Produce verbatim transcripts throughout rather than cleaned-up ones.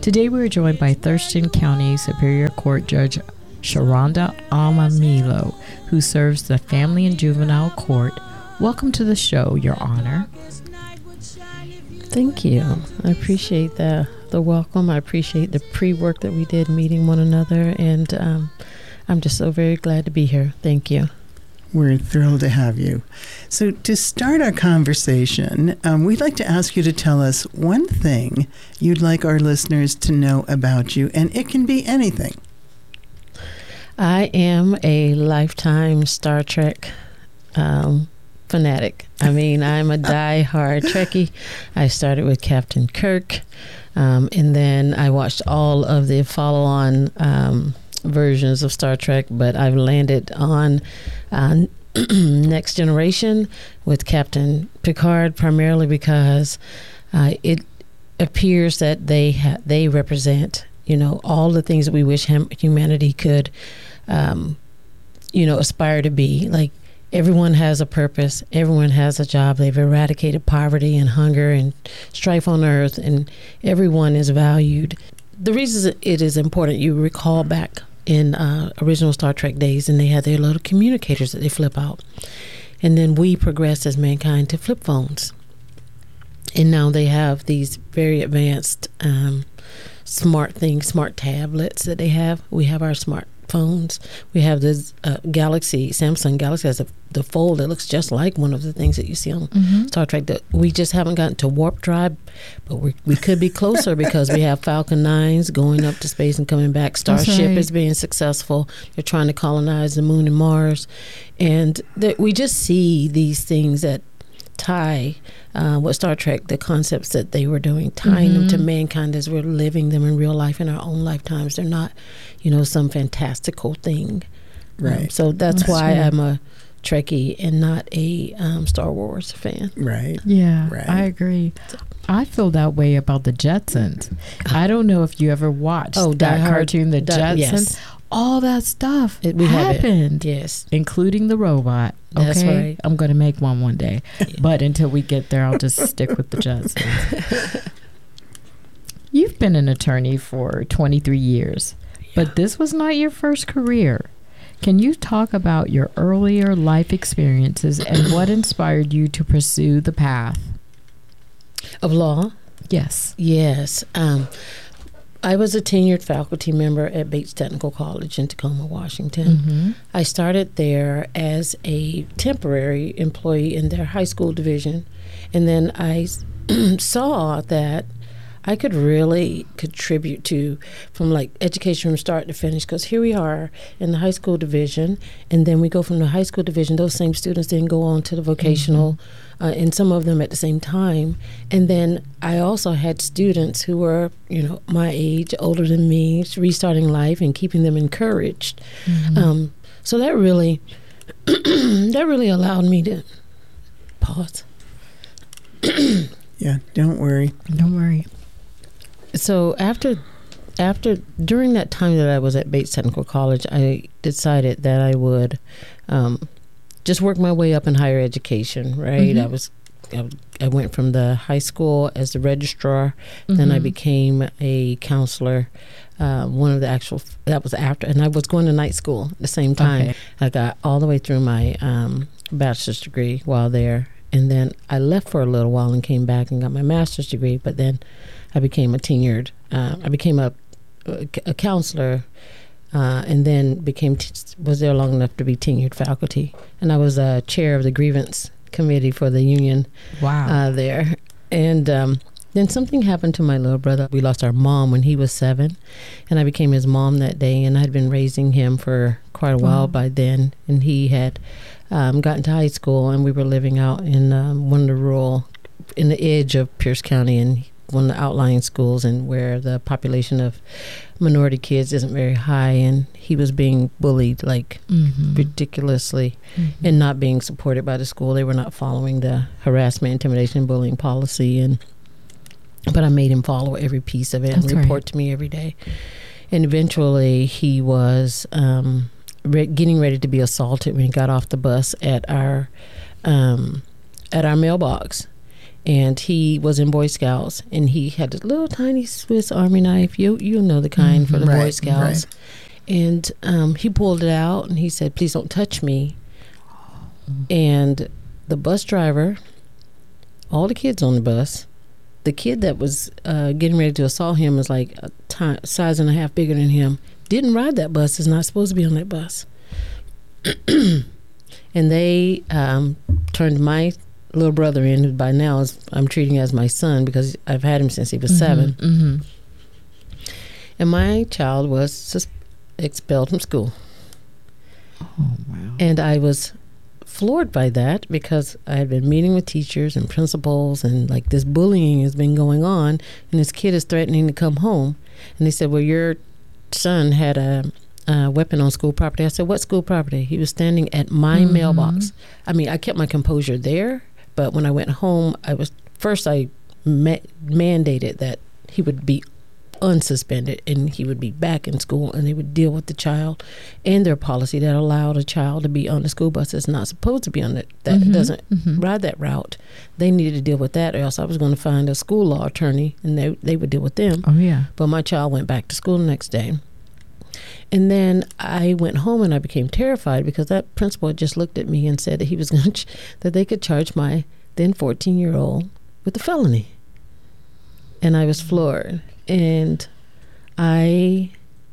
Today we are joined by Thurston County Superior Court Judge Sharonda Amamilo, who serves the Family and Juvenile Court. Welcome to the show, Your Honor. Thank you. I appreciate the the welcome. I appreciate the pre-work that we did meeting one another, and um, I'm just so very glad to be here. Thank you. We're thrilled to have you. So to start our conversation, um, we'd like to ask you to tell us one thing you'd like our listeners to know about you, and it can be anything. I am a lifetime Star Trek um, fanatic. I mean, I'm a die-hard Trekkie. I started with Captain Kirk, um, and then I watched all of the follow-on um, versions of Star Trek, but I've landed on uh, Next Generation with Captain Picard, primarily because uh, it appears that they ha- they represent, you know, all the things that we wish hum- humanity could, um, you know, aspire to be. Like, everyone has a purpose. Everyone has a job. They've eradicated poverty and hunger and strife on Earth, and everyone is valued. The reason it is important, you recall back in uh, original Star Trek days, and they had their little communicators that they flip out. And then we progressed as mankind to flip phones. And now they have these very advanced um, smart things, smart tablets that they have. We have our smartphones. We have this uh, Galaxy, Samsung Galaxy has a, the fold that looks just like one of the things that you see on mm-hmm. Star Trek. That we just haven't gotten to warp drive, but we we could be closer because we have Falcon nines going up to space and coming back. Starship right. is being successful. They're trying to colonize the moon and Mars. And that we just see these things that tie uh, what Star Trek, the concepts that they were doing, tying mm-hmm. them to mankind as we're living them in real life in our own lifetimes. They're not, you know, some fantastical thing. Right. Um, so that's, that's why true. I'm a Trekkie and not a um, Star Wars fan. Right. Yeah, right. I agree. I feel that way about the Jetsons. I don't know if you ever watched oh, that cartoon, The Die, Jetsons. Yes. All that stuff it, we happened. Have it. Yes. Including the robot. Okay? That's right. I'm going to make one one day. Yeah. But until we get there, I'll just stick with the Jetsons. You've been an attorney for twenty-three years, yeah. but this was not your first career. Can you talk about your earlier life experiences and what inspired you to pursue the path of law? Yes. Yes. Um, I was a tenured faculty member at Bates Technical College in Tacoma, Washington. Mm-hmm. I started there as a temporary employee in their high school division, and then I saw that I could really contribute to, from like education from start to finish, because here we are in the high school division, and then we go from the high school division, those same students then go on to the vocational, mm-hmm. uh, and some of them at the same time. And then I also had students who were, you know, my age, older than me, restarting life and keeping them encouraged. Mm-hmm. Um, so that really, that really allowed me to pause. Yeah, don't worry. Don't worry. So after, after during that time that I was at Bates Technical College, I decided that I would um, just work my way up in higher education. Right, mm-hmm. I was, I, I went from the high school as the registrar, mm-hmm. then I became a counselor. Uh, one of the actual that was after, and I was going to night school at the same time. Okay. I got all the way through my um, bachelor's degree while there, and then I left for a little while and came back and got my master's degree. But then I became a tenured, uh, I became a, a, a counselor, uh, and then became t- was there long enough to be tenured faculty. And I was uh, chair of the grievance committee for the union. Wow. Uh, there. And um, then something happened to my little brother. We lost our mom when he was seven, and I became his mom that day. And I had been raising him for quite a while wow. by then. And he had um, gotten to high school, and we were living out in um, one of the rural, in the edge of Pierce County, and one of the outlying schools, and where the population of minority kids isn't very high, and he was being bullied like mm-hmm. ridiculously mm-hmm. and not being supported by the school. They were not following the harassment, intimidation, bullying policy, and but I made him follow every piece of it That's and report right. to me every day. And eventually he was um, re- getting ready to be assaulted when he got off the bus at our um, at our mailbox. And he was in Boy Scouts, and he had a little tiny Swiss Army knife. You you know the kind mm-hmm. for the right, Boy Scouts. Right. And um, he pulled it out, and he said, "Please don't touch me." And the bus driver, all the kids on the bus, the kid that was uh, getting ready to assault him was like a t- size and a half bigger than him. Didn't ride that bus. Is not supposed to be on that bus. And they um, turned my little brother in, who by now is, I'm treating as my son because I've had him since he was mm-hmm, seven. Mm-hmm. And my child was sus- expelled from school. Oh, wow. And I was floored by that because I had been meeting with teachers and principals, and like this bullying has been going on, and this kid is threatening to come home. And they said, well, your son had a, a weapon on school property. I said, what school property? He was standing at my mm-hmm. mailbox. I mean, I kept my composure there, but when I went home, I was first I ma- mandated that he would be unsuspended and he would be back in school, and they would deal with the child and their policy that allowed a child to be on the school bus that's not supposed to be on it, that mm-hmm, doesn't mm-hmm. ride that route. They needed to deal with that, or else I was going to find a school law attorney and they, they would deal with them. Oh, yeah. But my child went back to school the next day. And then I went home and I became terrified because that principal had just looked at me and said that he was going to ch- that they could charge my then fourteen-year-old with a felony. And I was floored. And I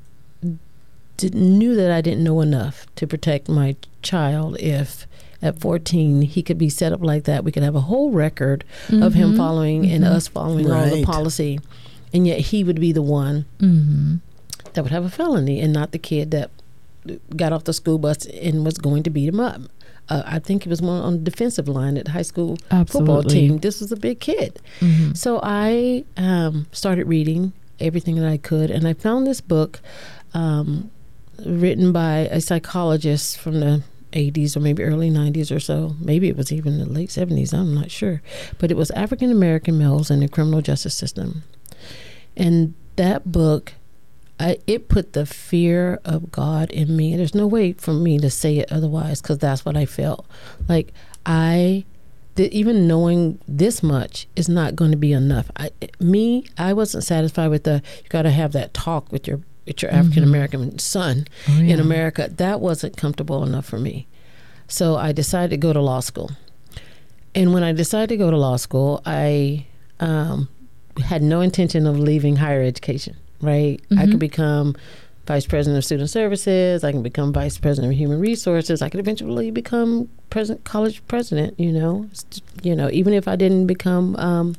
did, knew that I didn't know enough to protect my child if at fourteen he could be set up like that. We could have a whole record mm-hmm. of him following mm-hmm. and us following right. all the policy. And yet he would be the one mm-hmm. that would have a felony and not the kid that got off the school bus and was going to beat him up. Uh, I think he was one on the defensive line at the high school Absolutely. Football team. This was a big kid. Mm-hmm. So I um, started reading everything that I could, and I found this book um, written by a psychologist from the eighties or maybe early nineties or so. Maybe it was even the late seventies. I'm not sure. But it was African American Males in the Criminal Justice System. And that book, I, it put the fear of God in me. There's no way for me to say it otherwise, because that's what I felt. Like I, that even knowing this much is not going to be enough. I, me, I wasn't satisfied with the, you got to have that talk with your with your African American mm-hmm. son oh, yeah. in America. That wasn't comfortable enough for me. So I decided to go to law school. And when I decided to go to law school, I um, had no intention of leaving higher education. Right? Mm-hmm. I could become vice president of student services. I can become vice president of human resources. I could eventually become president, college president, you know, you know, even if I didn't become um,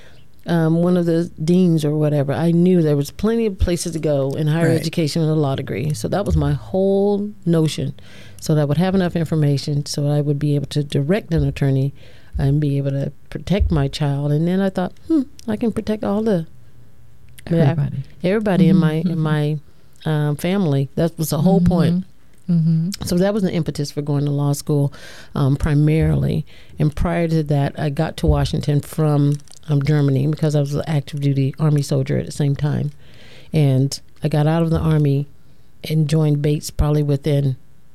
um, one of the deans or whatever. I knew there was plenty of places to go in higher right. education with a law degree. So that was my whole notion. So that I would have enough information so I would be able to direct an attorney and be able to protect my child. And then I thought, hmm, I can protect all the Everybody, everybody mm-hmm, in my mm-hmm. in my um, family. That was the whole mm-hmm, point. Mm-hmm. So that was the impetus for going to law school, um, primarily. And prior to that, I got to Washington from um, Germany because I was an active duty Army soldier at the same time. And I got out of the Army and joined Bates probably within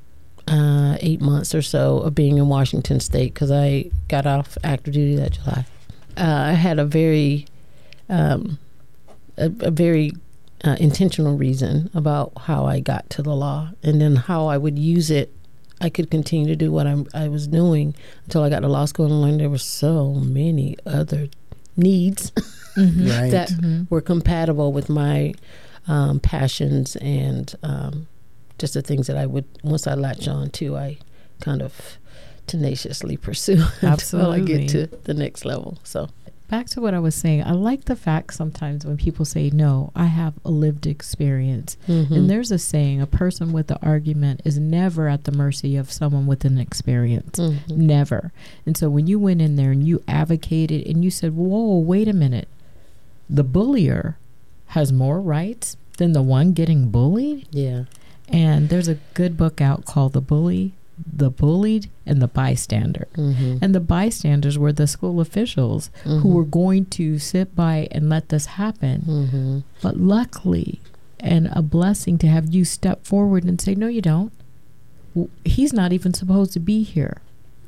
uh, eight months or so of being in Washington State, because I got off active duty that July. Uh, I had a very um, A, a very uh, intentional reason about how I got to the law, and then how I would use it. I could continue to do what I'm, I was doing until I got to law school and learned there were so many other needs mm-hmm. right. that mm-hmm. were compatible with my um, passions and um, just the things that I would, once I latch on to, I kind of tenaciously pursue until I get to the next level. So. Back to what I was saying, I like the fact sometimes when people say, no, I have a lived experience. Mm-hmm. And there's a saying, a person with an argument is never at the mercy of someone with an experience. Mm-hmm. Never. And so when you went in there and you advocated and you said, whoa, wait a minute, the bullier has more rights than the one getting bullied? Yeah. And there's a good book out called The Bully, The Bullied, and The Bystander. Mm-hmm. And the bystanders were the school officials mm-hmm. who were going to sit by and let this happen. Mm-hmm. But luckily, and a blessing to have you step forward and say, no, you don't. He's not even supposed to be here.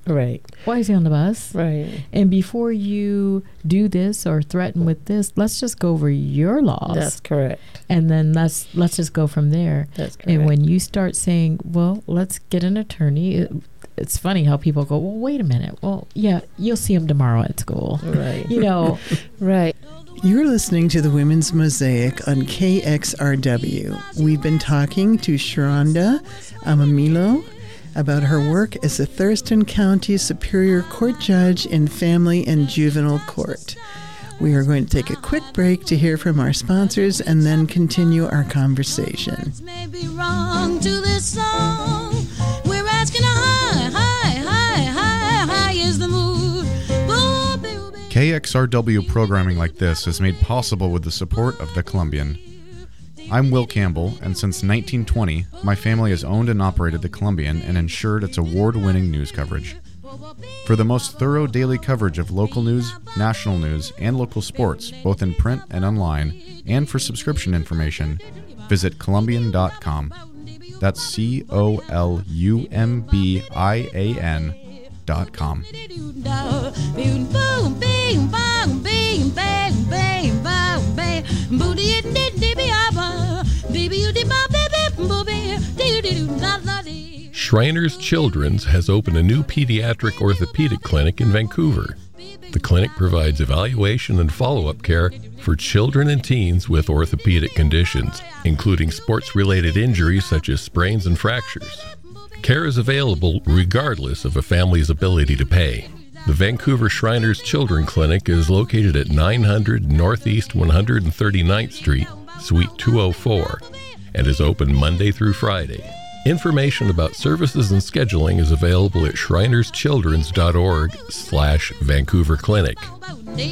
Right. Why is he on the bus? Right. And before you do this or threaten with this, let's just go over your laws. That's correct. And then let's let's just go from there. That's correct. And when you start saying, well, let's get an attorney, it, it's funny how people go, well, wait a minute. Well, yeah, you'll see him tomorrow at school. Right. You know. Right. You're listening to the Women's Mosaic on K X R W. We've been talking to Sharonda Amamilo about her work as a Thurston County Superior Court Judge in Family and Juvenile Court. We are going to take a quick break to hear from our sponsors and then continue our conversation. May be wrong to this song. We're asking high, high, high, high, high is the mood. K X R W programming like this is made possible with the support of the Columbian. I'm Will Campbell, and since nineteen twenty, my family has owned and operated the Columbian and ensured its award-winning news coverage. For the most thorough daily coverage of local news, national news, and local sports, both in print and online, and for subscription information, visit Columbian dot com. That's C O L U M B I A N dot com. Shriners Children's has opened a new pediatric orthopedic clinic in Vancouver. The clinic provides evaluation and follow-up care for children and teens with orthopedic conditions, including sports-related injuries such as sprains and fractures. Care is available regardless of a family's ability to pay. The Vancouver Shriners Children Clinic is located at nine hundred Northeast one hundred thirty-ninth Street, Suite two oh four, and is open Monday through Friday. Information about services and scheduling is available at shrinerschildrens dot org slash Vancouver Clinic. Baby,